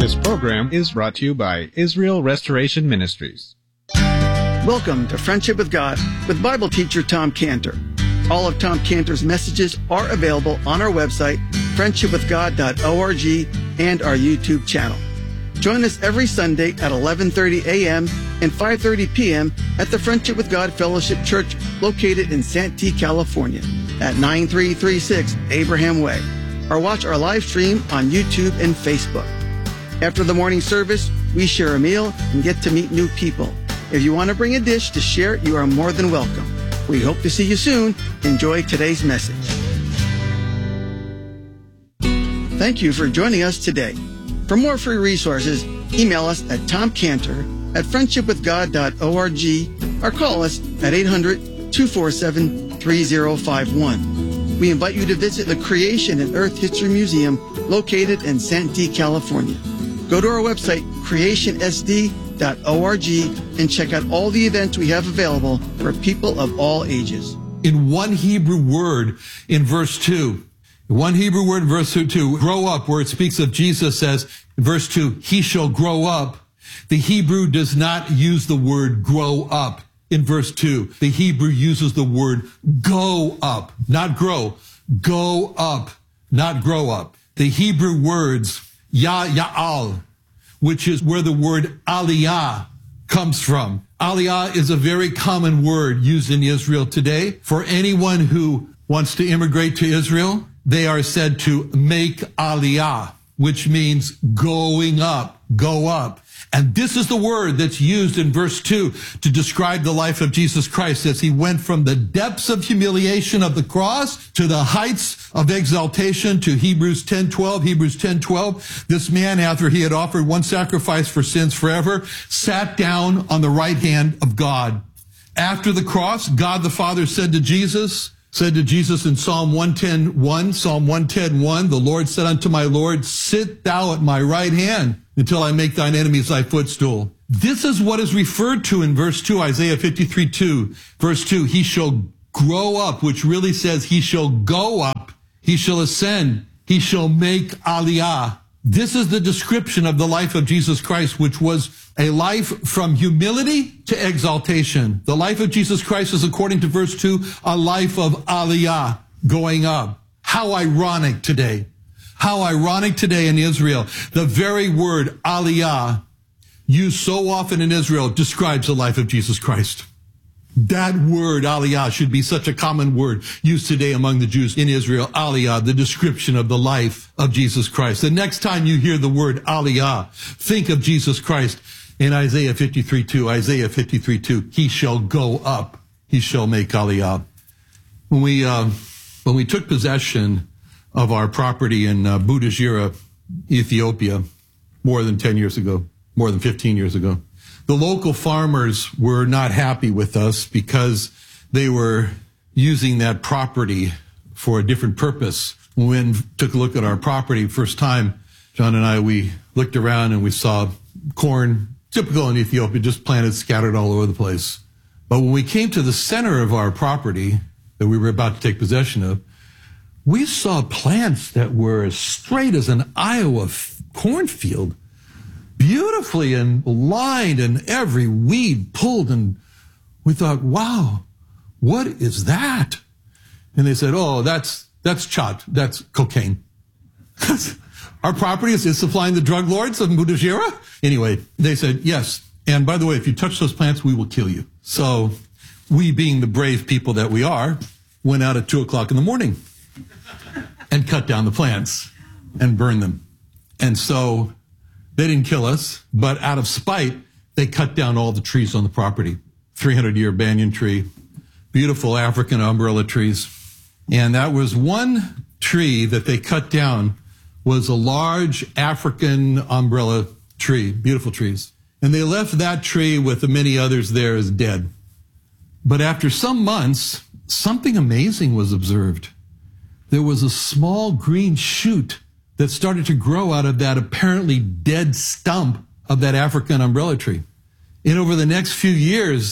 This program is brought to you by Israel Restoration Ministries. Welcome to Friendship with God with Bible teacher Tom Cantor. All of Tom Cantor's messages are available on our website, friendshipwithgod.org, and our YouTube channel. Join us every Sunday at 11:30 a.m. and 5:30 p.m. at the Friendship with God Fellowship Church located in Santee, California at 9336 Abraham Way, or watch our live stream on YouTube and Facebook. After the morning service, we share a meal and get to meet new people. If you want to bring a dish to share, you are more than welcome. We hope to see you soon. Enjoy today's message. Thank you for joining us today. For more free resources, email us at tomcantor@friendshipwithgod.org or call us at 800-247-3051. We invite you to visit the Creation and Earth History Museum located in Santee, California. Go to our website, creationsd.org, and check out all the events we have available for people of all ages. In one Hebrew word in verse 2, grow up, where it speaks of Jesus as, in verse 2, he shall grow up. The Hebrew does not use the word grow up in verse 2. The Hebrew uses the word go up, not grow. Go up, not grow up. The Hebrew words ya'al, which is where the word aliyah comes from. Aliyah is a very common word used in Israel today. For anyone who wants to immigrate to Israel, they are said to make aliyah, which means going up, go up. And this is the word that's used in verse 2 to describe the life of Jesus Christ as he went from the depths of humiliation of the cross to the heights of exaltation, to Hebrews 10:12. This man, after he had offered one sacrifice for sins forever, sat down on the right hand of God. After the cross, God the Father said to Jesus in Psalm 110:1, the Lord said unto my Lord, sit thou at my right hand until I make thine enemies thy footstool. This is what is referred to in verse 2, Isaiah 53:2. Verse 2, he shall grow up, which really says he shall go up, he shall ascend, he shall make aliyah. This is the description of the life of Jesus Christ, which was a life from humility to exaltation. The life of Jesus Christ is, according to verse 2, a life of aliyah, going up. How ironic today. How ironic today in Israel. The very word aliyah, used so often in Israel, describes the life of Jesus Christ. That word, aliyah, should be such a common word used today among the Jews in Israel. Aliyah, the description of the life of Jesus Christ. The next time you hear the word aliyah, think of Jesus Christ in Isaiah 53:2. He shall go up. He shall make aliyah. When we took possession of our property in Budajira, Ethiopia, more than 15 years ago, the local farmers were not happy with us because they were using that property for a different purpose. When we took a look at our property first time, John and I, we looked around and we saw corn, typical in Ethiopia, just planted, scattered all over the place. But when we came to the center of our property that we were about to take possession of, we saw plants that were as straight as an Iowa cornfield, beautifully and lined, and every weed pulled, and we thought, wow, what is that? And they said, oh, that's chat, that's cocaine. Our property is supplying the drug lords of Budajira. Anyway, they said, yes, and by the way, if you touch those plants, we will kill you. So we, being the brave people that we are, went out at 2:00 in the morning and cut down the plants and burned them. And so they didn't kill us, but out of spite, they cut down all the trees on the property. 300-year banyan tree, beautiful African umbrella trees. And that was one tree that they cut down, was a large African umbrella tree, beautiful trees. And they left that tree with the many others there as dead. But after some months, something amazing was observed. There was a small green shoot that started to grow out of that apparently dead stump of that African umbrella tree. And over the next few years,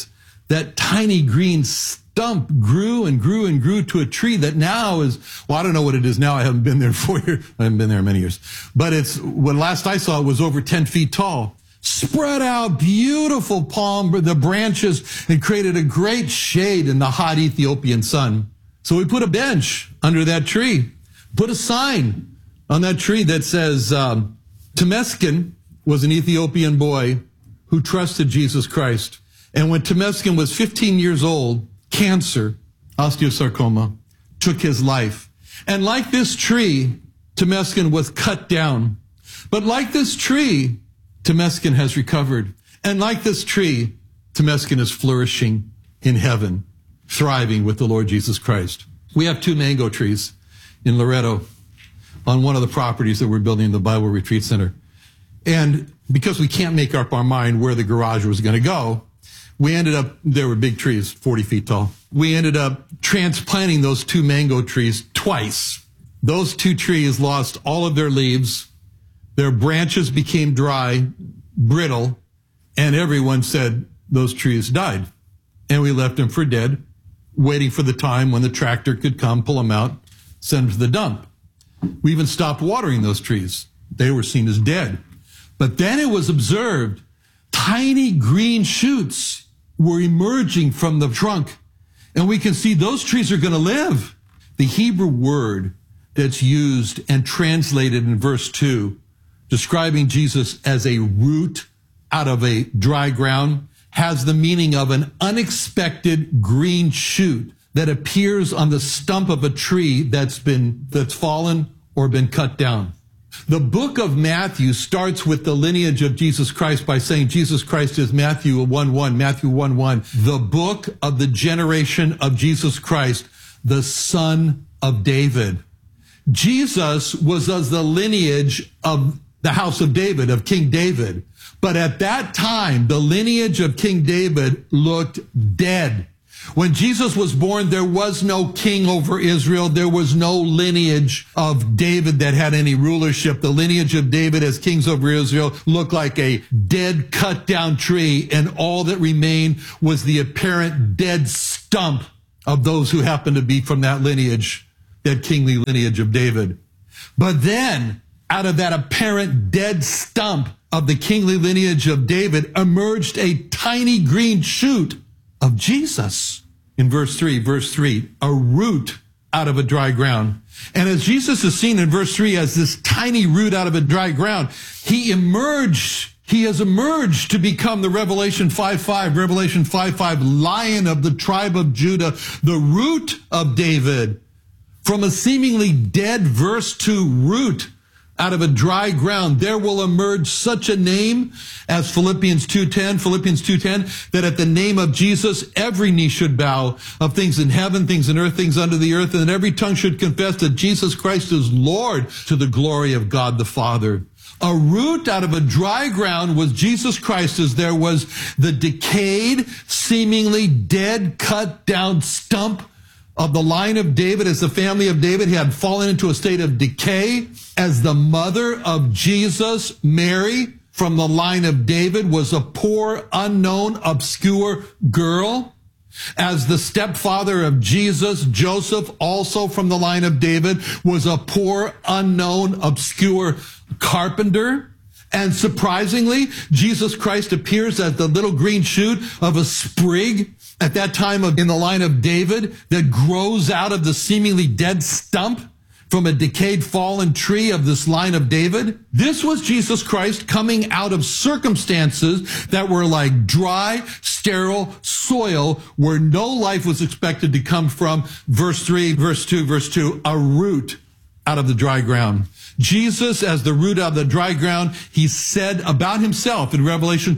that tiny green stump grew and grew and grew to a tree that now is, well, I don't know what it is now. I haven't been there 4 years. I haven't been there many years. But when last I saw it was over 10 feet tall. Spread out, beautiful palm, the branches, and created a great shade in the hot Ethiopian sun. So we put a bench under that tree, put a sign on that tree that says, Temeskin was an Ethiopian boy who trusted Jesus Christ. And when Temeskin was 15 years old, cancer, osteosarcoma, took his life. And like this tree, Temeskin was cut down. But like this tree, Temeskin has recovered. And like this tree, Temeskin is flourishing in heaven, thriving with the Lord Jesus Christ. We have 2 mango trees in Loretto on one of the properties that we're building in the Bible Retreat Center. And because we can't make up our mind where the garage was going to go, we ended up, there were big trees, 40 feet tall. We ended up transplanting those 2 mango trees twice. Those 2 trees lost all of their leaves. Their branches became dry, brittle, and everyone said those trees died. And we left them for dead, waiting for the time when the tractor could come, pull them out, send them to the dump. We even stopped watering those trees. They were seen as dead. But then it was observed, tiny green shoots were emerging from the trunk. And we can see those trees are going to live. The Hebrew word that's used and translated in verse 2, describing Jesus as a root out of a dry ground, has the meaning of an unexpected green shoot that appears on the stump of a tree that's fallen or been cut down. The book of Matthew starts with the lineage of Jesus Christ by saying Jesus Christ is Matthew 1:1, the book of the generation of Jesus Christ, the son of David. Jesus was of the lineage of the house of David, of King David. But at that time, the lineage of King David looked dead. When Jesus was born, there was no king over Israel. There was no lineage of David that had any rulership. The lineage of David as kings over Israel looked like a dead, cut down tree, and all that remained was the apparent dead stump of those who happened to be from that lineage, that kingly lineage of David. But then, out of that apparent dead stump of the kingly lineage of David emerged a tiny green shoot of Jesus. In verse 3, a root out of a dry ground. And as Jesus is seen in verse 3 as this tiny root out of a dry ground, he has emerged to become the Revelation 5:5 Lion of the tribe of Judah, the root of David. From a seemingly dead verse 2 root out of a dry ground, there will emerge such a name as Philippians 2:10, that at the name of Jesus, every knee should bow, of things in heaven, things in earth, things under the earth, and that every tongue should confess that Jesus Christ is Lord, to the glory of God the Father. A root out of a dry ground was Jesus Christ, as there was the decayed, seemingly dead, cut down stump of the line of David, as the family of David had fallen into a state of decay, as the mother of Jesus, Mary, from the line of David, was a poor, unknown, obscure girl. As the stepfather of Jesus, Joseph, also from the line of David, was a poor, unknown, obscure carpenter. And surprisingly, Jesus Christ appears as the little green shoot of a sprig at that time in the line of David that grows out of the seemingly dead stump from a decayed fallen tree of this line of David. This was Jesus Christ coming out of circumstances that were like dry, sterile soil where no life was expected to come from. Verse 3, verse 2, a root out of the dry ground. Jesus, as the root out of the dry ground, he said about himself in Revelation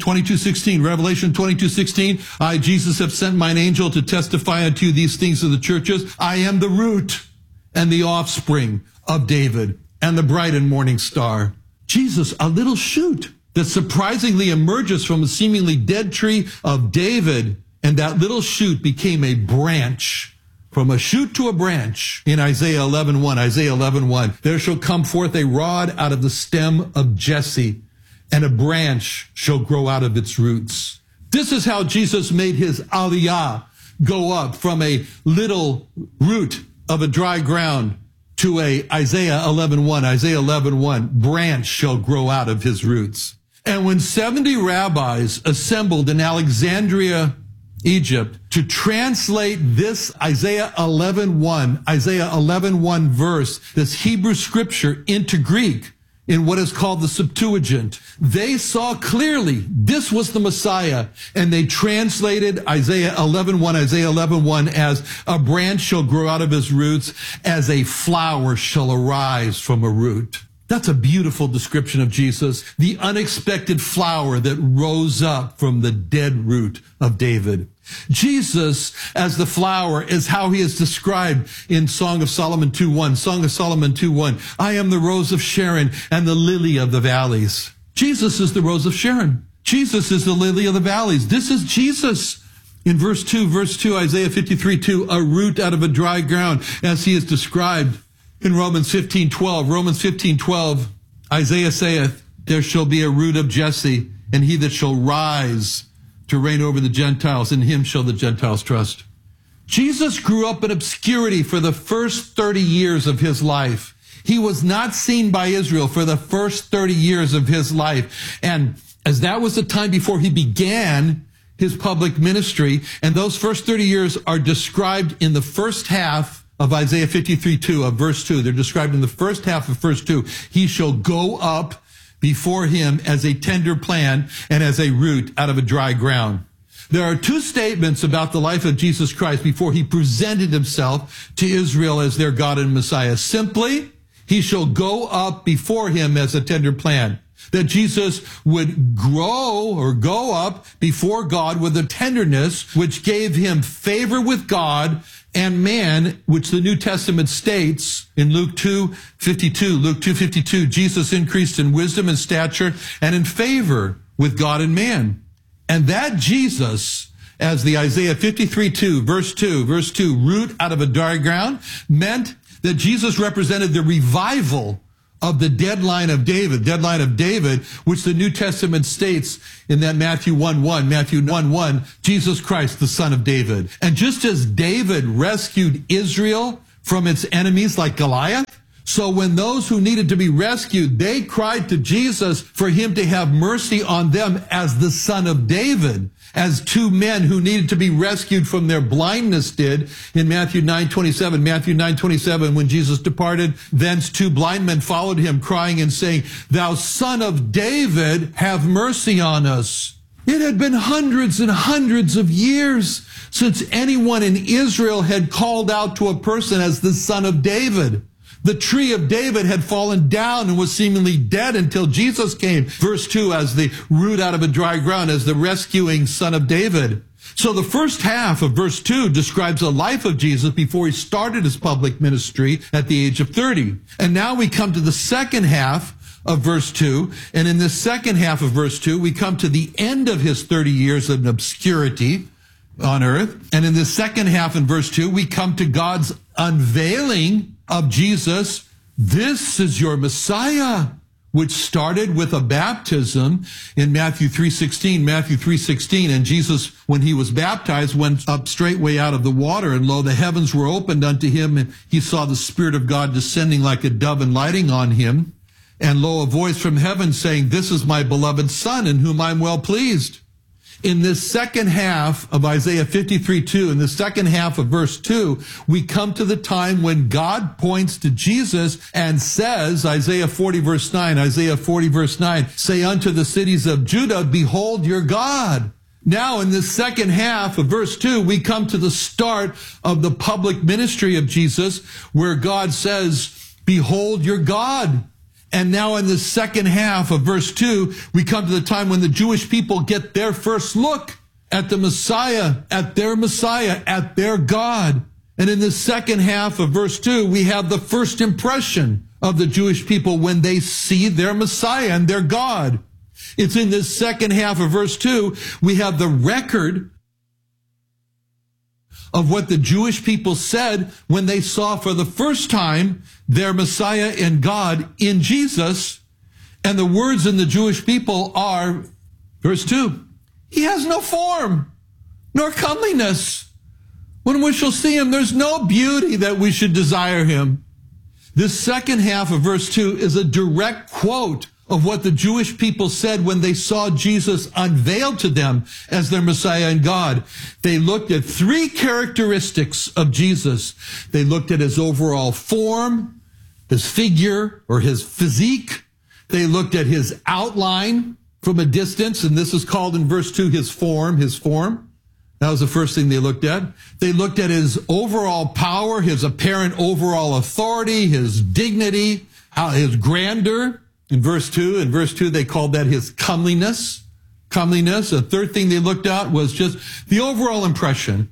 22:16, I, Jesus, have sent mine angel to testify unto you these things of the churches. I am the root and the offspring of David and the bright and morning star. Jesus, a little shoot that surprisingly emerges from a seemingly dead tree of David, and that little shoot became a branch. From a shoot to a branch in Isaiah 11:1, there shall come forth a rod out of the stem of Jesse, and a branch shall grow out of its roots. This is how Jesus made his aliyah go up from a little root of a dry ground to a Isaiah 11:1. Isaiah 11:1, branch shall grow out of his roots. And when 70 rabbis assembled in Alexandria, Egypt, to translate this Isaiah 11:1 verse, this Hebrew scripture into Greek, in what is called the Septuagint, they saw clearly this was the Messiah, and they translated Isaiah 11:1 as a branch shall grow out of his roots, as a flower shall arise from a root. That's a beautiful description of Jesus, the unexpected flower that rose up from the dead root of David. Jesus, as the flower, is how he is described in Song of Solomon 2:1. Song of Solomon 2:1. I am the rose of Sharon and the lily of the valleys. Jesus is the rose of Sharon. Jesus is the lily of the valleys. This is Jesus. In verse 2, Isaiah 53:2, a root out of a dry ground, as he is described in Romans 15:12, Isaiah saith, there shall be a root of Jesse, and he that shall rise to reign over the Gentiles, in him shall the Gentiles trust. Jesus grew up in obscurity for the first 30 years of his life. He was not seen by Israel for the first 30 years of his life. And as that was the time before he began his public ministry, and those first 30 years are described in the first half of Isaiah 53:2 of verse 2. They're described in the first half of verse 2. He shall go up before him as a tender plant and as a root out of a dry ground. There are two statements about the life of Jesus Christ before he presented himself to Israel as their God and Messiah. Simply, he shall go up before him as a tender plant. That Jesus would grow or go up before God with a tenderness which gave him favor with God and man, which the New Testament states in Luke 2:52, Jesus increased in wisdom and stature and in favor with God and man. And that Jesus, as the Isaiah 53:2, verse 2, root out of a dry ground, meant that Jesus represented the revival of the dead line of David, which the New Testament states in that Matthew 1:1, Jesus Christ, the Son of David. And just as David rescued Israel from its enemies like Goliath, so when those who needed to be rescued, they cried to Jesus for him to have mercy on them as the Son of David, as two men who needed to be rescued from their blindness did in Matthew 9:27, when Jesus departed, thence two blind men followed him, crying and saying, Thou Son of David, have mercy on us. It had been hundreds and hundreds of years since anyone in Israel had called out to a person as the Son of David. The tree of David had fallen down and was seemingly dead until Jesus came. Verse 2, as the root out of a dry ground, as the rescuing Son of David. So the first half of verse 2 describes the life of Jesus before he started his public ministry at the age of 30. And now we come to the second half of verse 2. And in this second half of verse 2, we come to the end of his 30 years of obscurity on earth. And in the second half in verse 2, we come to God's unveiling of Jesus. This is your Messiah, which started with a baptism in Matthew 3:16. And Jesus, when he was baptized, went up straightway out of the water, and lo, the heavens were opened unto him, and he saw the Spirit of God descending like a dove and lighting on him. And lo, a voice from heaven saying, This is my beloved Son, in whom I'm well pleased. In this second half of Isaiah 53:2, in the second half of verse 2, we come to the time when God points to Jesus and says, Isaiah 40 verse 9, say unto the cities of Judah, Behold your God. Now in this second half of verse 2, we come to the start of the public ministry of Jesus, where God says, Behold your God. And now in the second half of verse 2, we come to the time when the Jewish people get their first look at the Messiah, at their God. And in the second half of verse 2, we have the first impression of the Jewish people when they see their Messiah and their God. It's in this second half of verse 2, we have the record of what the Jewish people said when they saw for the first time their Messiah and God in Jesus. And the words in the Jewish people are, verse 2, He has no form, nor comeliness. When we shall see him, there's no beauty that we should desire him. This second half of verse 2 is a direct quote of what the Jewish people said when they saw Jesus unveiled to them as their Messiah and God. They looked at three characteristics of Jesus. They looked at his overall form, his figure, or his physique. They looked at his outline from a distance, and this is called in verse 2 his form. That was the first thing they looked at. They looked at his overall power, his apparent overall authority, his dignity, his grandeur. In verse 2, they called that his comeliness. The third thing they looked at was just the overall impression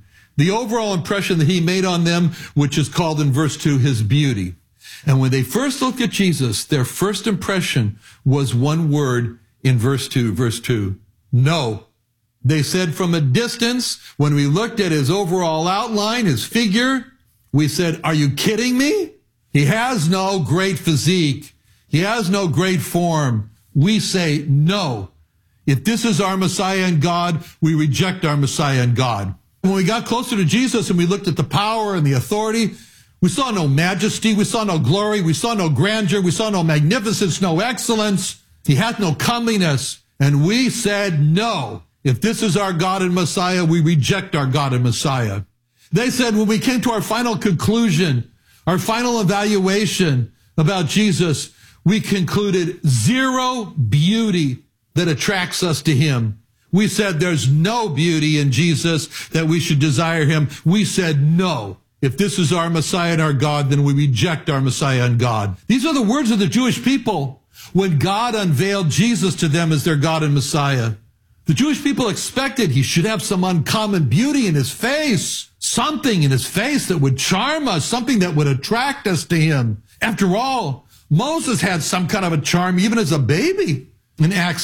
that he made on them, which is called in verse 2 his beauty. And when they first looked at Jesus, their first impression was one word in verse 2, no. They said from a distance, when we looked at his overall outline, his figure, we said, are you kidding me? He has no great physique. He has no great form. We say no. If this is our Messiah and God, we reject our Messiah and God. When we got closer to Jesus and we looked at the power and the authority, we saw no majesty, we saw no glory, we saw no grandeur, we saw no magnificence, no excellence. He had no comeliness. And we said no. If this is our God and Messiah, we reject our God and Messiah. They said when we came to our final conclusion, our final evaluation about Jesus, we concluded zero beauty that attracts us to him. We said there's no beauty in Jesus that we should desire him. We said no. If this is our Messiah and our God, then we reject our Messiah and God. These are the words of the Jewish people when God unveiled Jesus to them as their God and Messiah. The Jewish people expected he should have some uncommon beauty in his face, something in his face that would charm us, something that would attract us to him. After all, Moses had some kind of a charm even as a baby. In Acts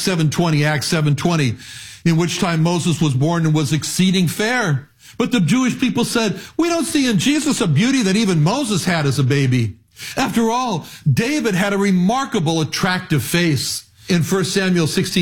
7:20, in which time Moses was born and was exceeding fair. But the Jewish people said, we don't see in Jesus a beauty that even Moses had as a baby. After all, David had a remarkable, attractive face. In 1 Samuel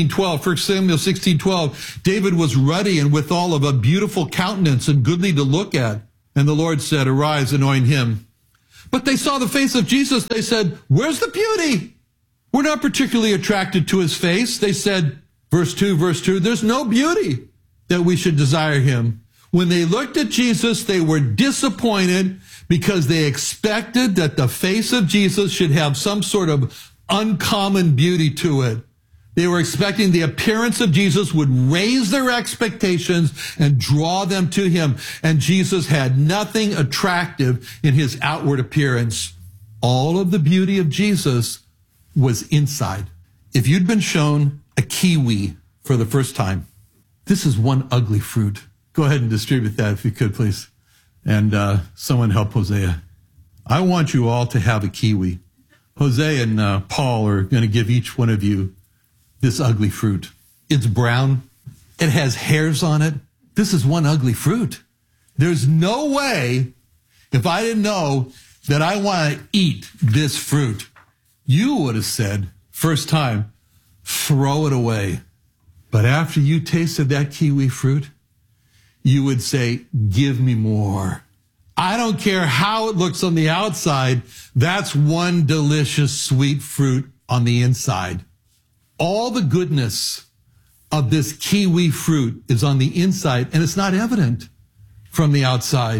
16:12, David was ruddy and withal of a beautiful countenance and goodly to look at. And the Lord said, arise, anoint him. But they saw the face of Jesus. They said, where's the beauty? We're not particularly attracted to his face. They said, verse 2, there's no beauty that we should desire him. When they looked at Jesus, they were disappointed because they expected that the face of Jesus should have some sort of uncommon beauty to it. They were expecting the appearance of Jesus would raise their expectations and draw them to him. And Jesus had nothing attractive in his outward appearance. All of the beauty of Jesus was inside. If you'd been shown a kiwi for the first time, this is one ugly fruit. Go ahead and distribute that if you could, please. And someone help Hosea. I want you all to have a kiwi. Jose and Paul are going to give each one of you this ugly fruit. It's brown. It has hairs on it. This is one ugly fruit. There's no way, if I didn't know that I want to eat this fruit, you would have said, first time, throw it away. But after you tasted that kiwi fruit, you would say, give me more. I don't care how it looks on the outside. That's one delicious sweet fruit on the inside. All the goodness of this kiwi fruit is on the inside, and it's not evident from the outside.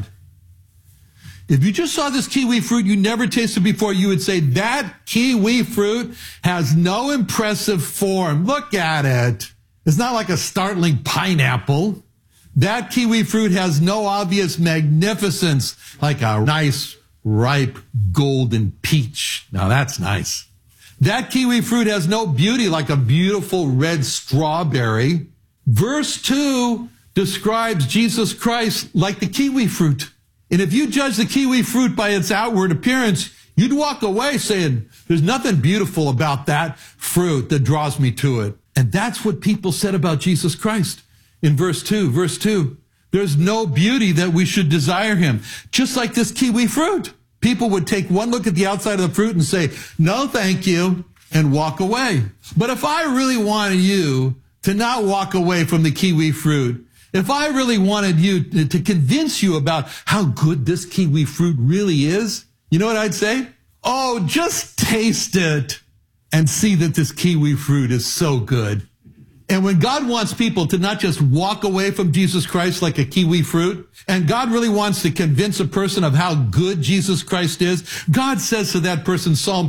If you just saw this kiwi fruit you never tasted before, you would say, that kiwi fruit has no impressive form. Look at it. It's not like a startling pineapple. That kiwi fruit has no obvious magnificence like a nice, ripe, golden peach. Now that's nice. That kiwi fruit has no beauty like a beautiful red strawberry. Verse 2 describes Jesus Christ like the kiwi fruit. And if you judge the kiwi fruit by its outward appearance, you'd walk away saying, there's nothing beautiful about that fruit that draws me to it. And that's what people said about Jesus Christ. In verse 2, there's no beauty that we should desire him. Just like this kiwi fruit. People would take one look at the outside of the fruit and say, no, thank you, and walk away. But if I really wanted you to not walk away from the kiwi fruit, if I really wanted you to convince you about how good this kiwi fruit really is, you know what I'd say? Oh, just taste it and see that this kiwi fruit is so good. And when God wants people to not just walk away from Jesus Christ like a kiwi fruit, and God really wants to convince a person of how good Jesus Christ is, God says to that person, Psalm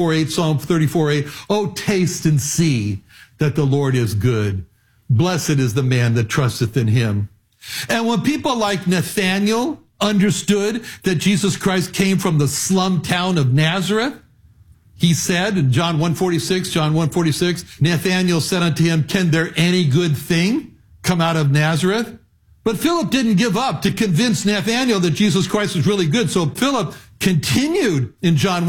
34:8, oh, taste and see that the Lord is good. Blessed is the man that trusteth in him. And when people like Nathanael understood that Jesus Christ came from the slum town of Nazareth, he said in John 1:46, Nathanael said unto him, can there any good thing come out of Nazareth? But Philip didn't give up to convince Nathanael that Jesus Christ was really good. So Philip continued in John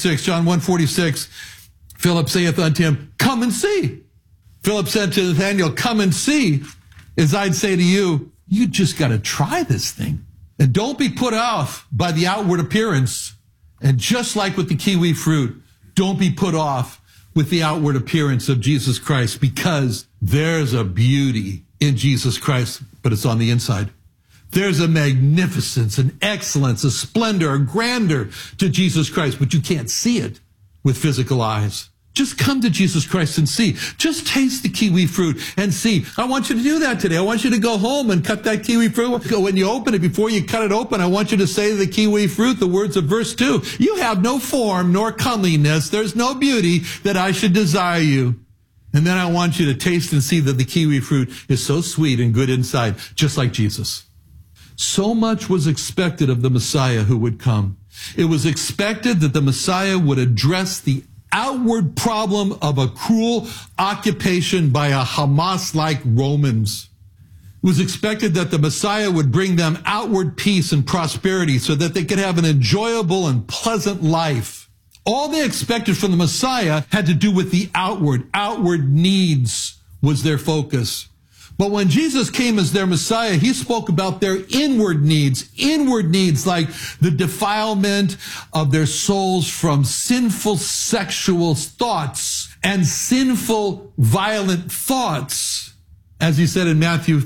1:46, Philip saith unto him, come and see. Philip said to Nathanael, come and see. As I'd say to you, you just got to try this thing. And don't be put off by the outward appearance. And just like with the kiwi fruit, don't be put off with the outward appearance of Jesus Christ, because there's a beauty in Jesus Christ, but it's on the inside. There's a magnificence, an excellence, a splendor, a grandeur to Jesus Christ, but you can't see it with physical eyes. Just come to Jesus Christ and see. Just taste the kiwi fruit and see. I want you to do that today. I want you to go home and cut that kiwi fruit. When you open it, before you cut it open, I want you to say to the kiwi fruit the words of verse 2. You have no form nor comeliness. There's no beauty that I should desire you. And then I want you to taste and see that the kiwi fruit is so sweet and good inside, just like Jesus. So much was expected of the Messiah who would come. It was expected that the Messiah would address the outward problem of a cruel occupation by a Hamas-like Romans. It was expected that the Messiah would bring them outward peace and prosperity so that they could have an enjoyable and pleasant life. All they expected from the Messiah had to do with the outward needs was their focus. But when Jesus came as their Messiah, he spoke about their inward needs like the defilement of their souls from sinful sexual thoughts and sinful violent thoughts. As he said in Matthew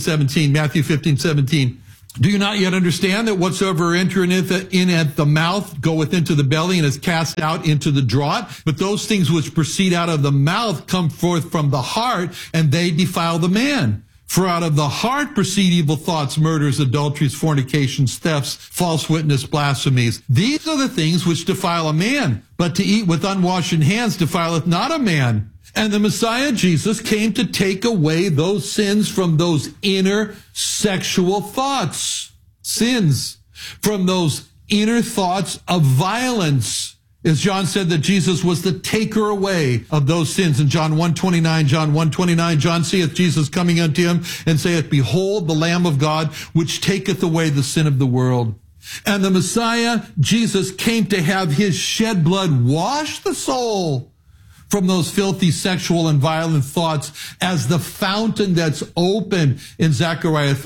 15:17, do you not yet understand that whatsoever entereth in at the mouth goeth into the belly and is cast out into the draught? But those things which proceed out of the mouth come forth from the heart, and they defile the man. For out of the heart proceed evil thoughts, murders, adulteries, fornications, thefts, false witness, blasphemies. These are the things which defile a man, but to eat with unwashed hands defileth not a man. And the Messiah, Jesus, came to take away those sins from those inner sexual thoughts. Sins from those inner thoughts of violence. As John said that Jesus was the taker away of those sins. In John 1:29, John seeth Jesus coming unto him and saith, behold, the Lamb of God, which taketh away the sin of the world. And the Messiah, Jesus, came to have his shed blood wash the soul from those filthy sexual and violent thoughts as the fountain that's open in Zechariah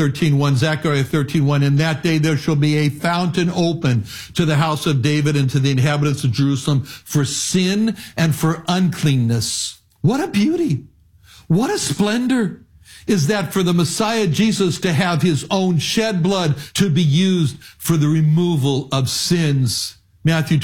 13:1. In that day there shall be a fountain open to the house of David and to the inhabitants of Jerusalem for sin and for uncleanness. What a beauty. What a splendor is that for the Messiah Jesus to have his own shed blood to be used for the removal of sins. Matthew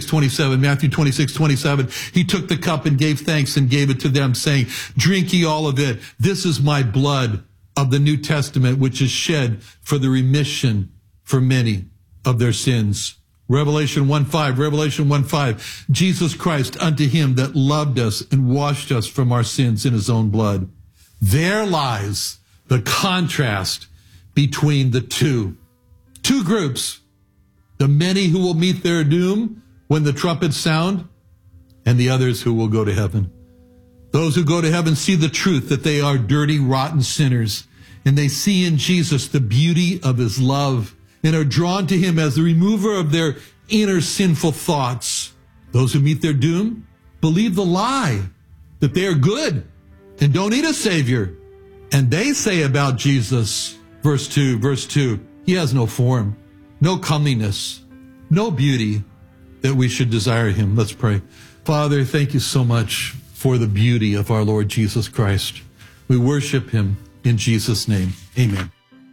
26:27, he took the cup and gave thanks and gave it to them, saying, drink ye all of it. This is my blood of the New Testament, which is shed for the remission for many of their sins. Revelation 1:5, Jesus Christ unto him that loved us and washed us from our sins in his own blood. There lies the contrast between the two groups. The many who will meet their doom when the trumpets sound, and the others who will go to heaven. Those who go to heaven see the truth that they are dirty, rotten sinners, and they see in Jesus the beauty of his love and are drawn to him as the remover of their inner sinful thoughts. Those who meet their doom believe the lie that they are good and don't need a savior. And they say about Jesus, verse 2, he has no form, no comeliness, no beauty that we should desire him. Let's pray. Father, thank you so much for the beauty of our Lord Jesus Christ. We worship him in Jesus' name. Amen.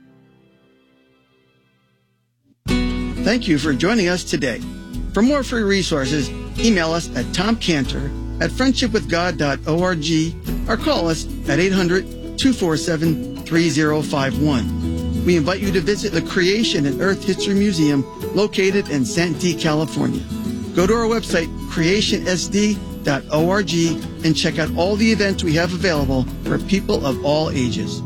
Thank you for joining us today. For more free resources, email us at tomcantor@friendshipwithgod.org or call us at 800-247-3051. We invite you to visit the Creation and Earth History Museum located in Santee, California. Go to our website, creationsd.org, and check out all the events we have available for people of all ages.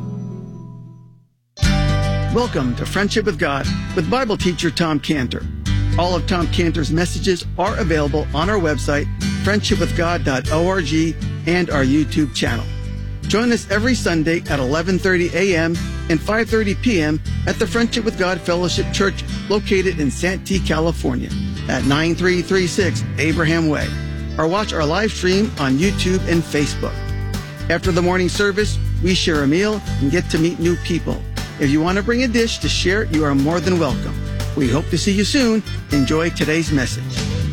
Welcome to Friendship with God with Bible teacher Tom Cantor. All of Tom Cantor's messages are available on our website, friendshipwithgod.org, and our YouTube channel. Join us every Sunday at 11:30 a.m. and 5:30 p.m. at the Friendship with God Fellowship Church located in Santee, California at 9336 Abraham Way, or watch our live stream on YouTube and Facebook. After the morning service, we share a meal and get to meet new people. If you want to bring a dish to share, you are more than welcome. We hope to see you soon. Enjoy today's message.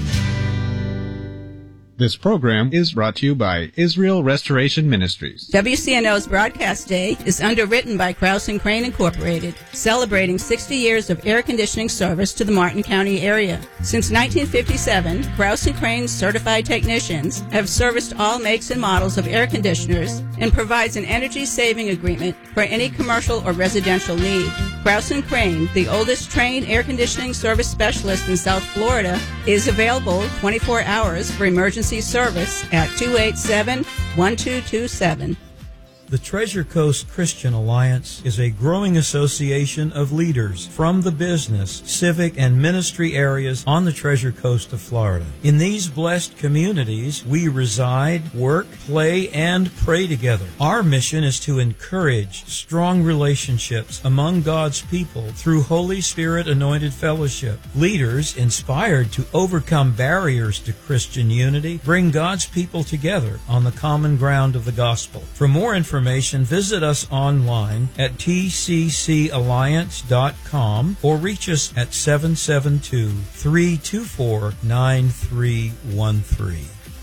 This program is brought to you by Israel Restoration Ministries. WCNO's broadcast day is underwritten by Krause & Crane Incorporated, celebrating 60 years of air conditioning service to the Martin County area. Since 1957, Krause & Crane's certified technicians have serviced all makes and models of air conditioners and provides an energy-saving agreement for any commercial or residential need. Krause & Crane, the oldest trained air conditioning service specialist in South Florida, is available 24 hours for emergency service at 287-1227. The Treasure Coast Christian Alliance is a growing association of leaders from the business, civic, and ministry areas on the Treasure Coast of Florida. In these blessed communities, we reside, work, play, and pray together. Our mission is to encourage strong relationships among God's people through Holy Spirit anointed fellowship. Leaders, inspired to overcome barriers to Christian unity, bring God's people together on the common ground of the gospel. For more information, visit us online at tccalliance.com or reach us at 772-324-9313.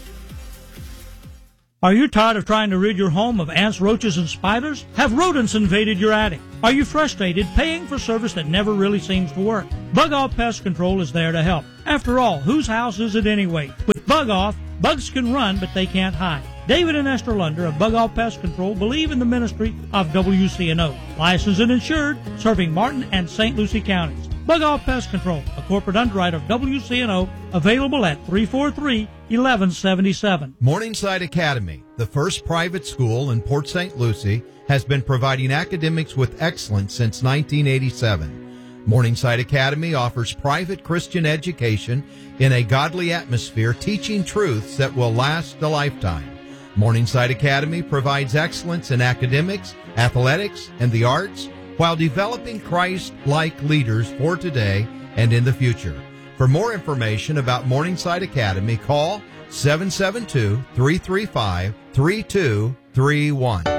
Are you tired of trying to rid your home of ants, roaches, and spiders? Have rodents invaded your attic? Are you frustrated paying for service that never really seems to work? Bug Off Pest Control is there to help. After all, whose house is it anyway? With Bug Off, bugs can run, but they can't hide. David and Esther Lunder of Bug Off Pest Control believe in the ministry of WCNO, licensed and insured, serving Martin and St. Lucie counties. Bug Off Pest Control, a corporate underwriter of WCNO, available at 343-1177. Morningside Academy, the first private school in Port St. Lucie, has been providing academics with excellence since 1987. Morningside Academy offers private Christian education in a godly atmosphere, teaching truths that will last a lifetime. Morningside Academy provides excellence in academics, athletics, and the arts while developing Christ-like leaders for today and in the future. For more information about Morningside Academy, call 772-335-3231.